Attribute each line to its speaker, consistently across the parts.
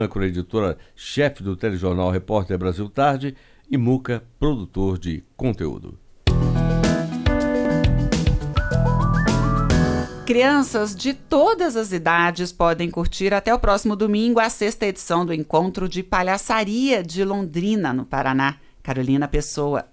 Speaker 1: âncora, editora-chefe do telejornal Repórter Brasil Tarde, e Muca, produtor de conteúdo.
Speaker 2: Crianças de todas as idades podem curtir até o próximo domingo a 6ª edição do Encontro de Palhaçaria de Londrina, no Paraná. Carolina Pessoa.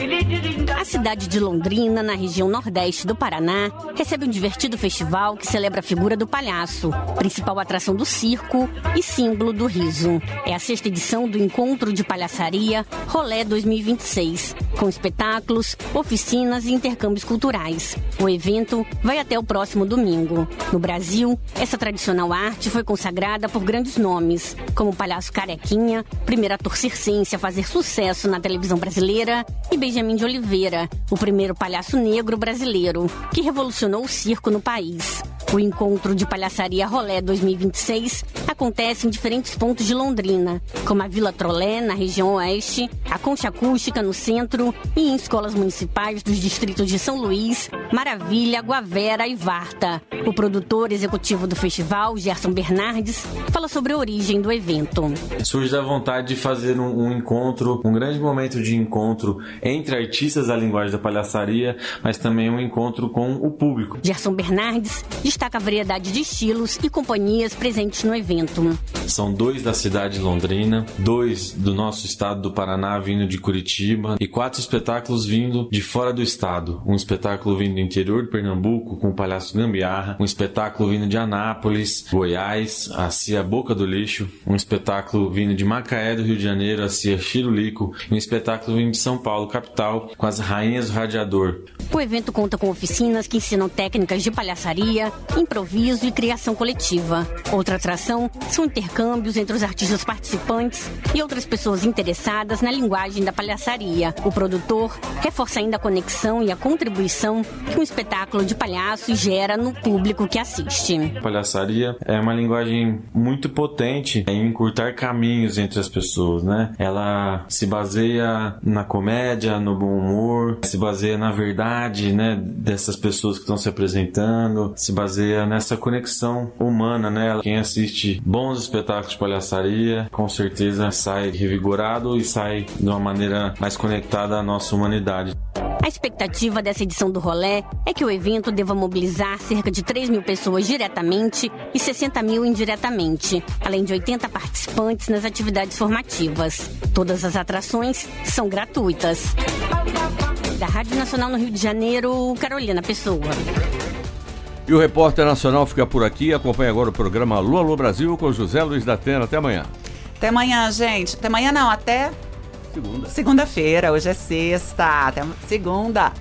Speaker 3: A cidade de Londrina, na região nordeste do Paraná, recebe um divertido festival que celebra a figura do palhaço, principal atração do circo e símbolo do riso. É a 6ª edição do Encontro de Palhaçaria Rolê 2026, com espetáculos, oficinas e intercâmbios culturais. O evento vai até o próximo domingo. No Brasil, essa tradicional arte foi consagrada por grandes nomes, como o palhaço Carequinha, primeiro ator circense a fazer sucesso na televisão brasileira, e Benjamin de Oliveira, o primeiro palhaço negro brasileiro, que revolucionou o circo no país. O Encontro de Palhaçaria Rolê 2026 acontece em diferentes pontos de Londrina, como a Vila Trolé, na região oeste, a Concha Acústica, no centro, e em escolas municipais dos distritos de São Luís, Maravilha, Guavera e Varta. O produtor executivo do festival, Gerson Bernardes, fala sobre a origem do evento.
Speaker 4: Surge da vontade de fazer um encontro, um grande momento de encontro entre artistas da linguagem da palhaçaria, mas também um encontro com o público.
Speaker 3: Gerson Bernardes destaca a variedade de estilos e companhias presentes no evento.
Speaker 4: São 2 da cidade de Londrina, 2 do nosso estado do Paraná vindo de Curitiba e 4 espetáculos vindo de fora do estado. Um espetáculo vindo do interior de Pernambuco com o palhaço Gambiarra, um espetáculo vindo de Anápolis, Goiás, a Cia Boca do Lixo, um espetáculo vindo de Macaé do Rio de Janeiro, a Cia Chirulico, e um espetáculo vindo de São Paulo, capital, com as Rainhas do Radiador.
Speaker 3: O evento conta com oficinas que ensinam técnicas de palhaçaria, improviso e criação coletiva. Outra atração são intercâmbios entre os artistas participantes e outras pessoas interessadas na linguagem da palhaçaria. O produtor reforça ainda a conexão e a contribuição que um espetáculo de palhaço gera no público que assiste.
Speaker 4: A palhaçaria é uma linguagem muito potente em encurtar caminhos entre as pessoas, né? Ela se baseia na comédia, no bom humor, se baseia na verdade, né, dessas pessoas que estão se apresentando, se baseia nessa conexão humana, né? Quem assiste bons espetáculos de palhaçaria, com certeza sai revigorado e sai de uma maneira mais conectada à nossa humanidade.
Speaker 3: A expectativa dessa edição do Rolê é que o evento deva mobilizar cerca de 3.000 pessoas diretamente e 60.000 indiretamente, além de 80 participantes nas atividades formativas. Todas as atrações são gratuitas. Da Rádio Nacional no Rio de Janeiro, Carolina Pessoa.
Speaker 1: E o Repórter Nacional fica por aqui. Acompanhe agora o programa Alô, Alô Brasil com José Luiz da Atena. Até amanhã.
Speaker 2: Até amanhã, gente. Até amanhã não, até... Segunda-feira, hoje é sexta. Até segunda.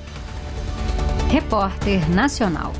Speaker 5: Repórter Nacional.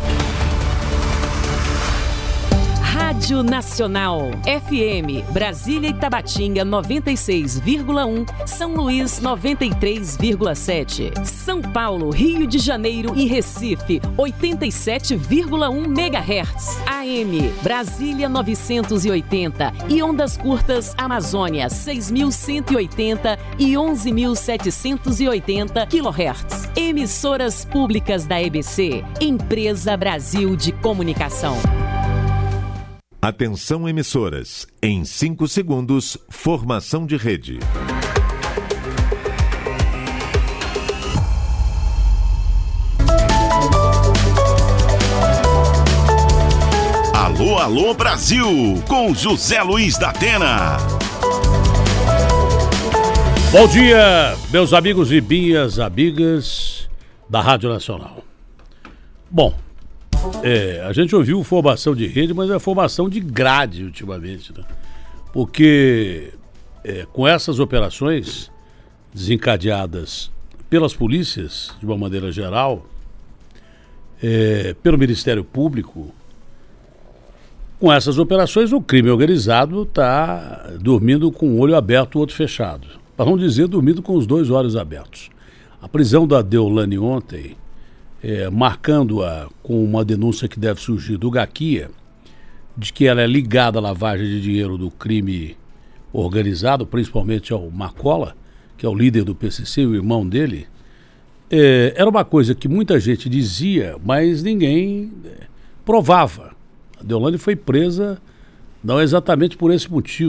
Speaker 6: Rádio Nacional, FM, Brasília e Tabatinga 96,1, São Luís 93,7, São Paulo, Rio de Janeiro e Recife 87,1 MHz, AM, Brasília 980 e ondas curtas Amazônia 6.180 e 11.780 kHz. Emissoras públicas da EBC, Empresa Brasil de Comunicação.
Speaker 7: Atenção emissoras, em 5 segundos, formação de rede.
Speaker 8: Alô, alô Brasil, com José Luiz da Atena.
Speaker 9: Bom dia, meus amigos e minhas amigas da Rádio Nacional. Bom, a gente ouviu formação de rede, mas é formação de grade ultimamente, né? Porque com essas operações desencadeadas pelas polícias, de uma maneira geral, pelo Ministério Público, com essas operações o crime organizado está dormindo com um olho aberto e o outro fechado. Para não dizer dormindo com os 2 olhos abertos. A prisão da Deolane ontem, marcando-a com uma denúncia que deve surgir do Gaquia, de que ela é ligada à lavagem de dinheiro do crime organizado, principalmente ao Macola, que é o líder do PCC, o irmão dele, era uma coisa que muita gente dizia, mas ninguém provava. A Deolane foi presa Não é exatamente por esse motivo.